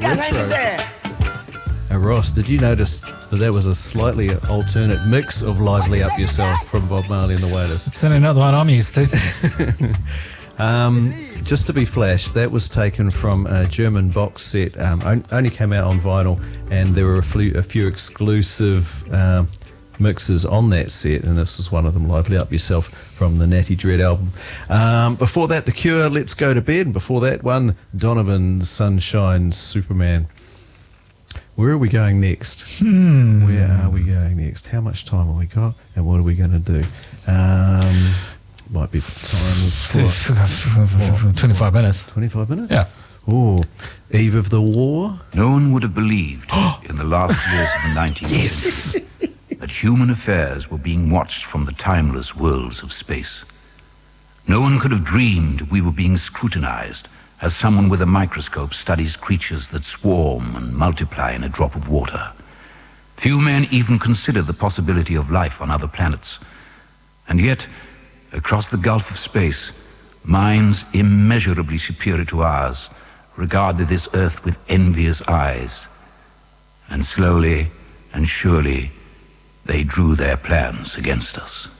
retro. Ross, did you notice that was a slightly alternate mix of Lively Up Yourself from Bob Marley and the Wailers? It's certainly not the one I'm used to. Just to be flash, that was taken from a German box set. Only came out on vinyl, and there were a few exclusive mixes on that set, and this was one of them, Lively Up Yourself, from the Natty Dread album. Before that, The Cure, Let's Go to Bed, and before that one, Donovan, Sunshine Superman. Where are we going next? Where are we going next? How much time have we got, and what are we going to do? Might be time for 25 minutes. 25 minutes? Yeah. Oh, Eve of the War? No one would have believed in the last years of the 19th century that human affairs were being watched from the timeless worlds of space. No one could have dreamed we were being scrutinized as someone with a microscope studies creatures that swarm and multiply in a drop of water. Few men even consider the possibility of life on other planets. And yet, across the gulf of space, minds immeasurably superior to ours regarded this Earth with envious eyes. And slowly and surely, they drew their plans against us.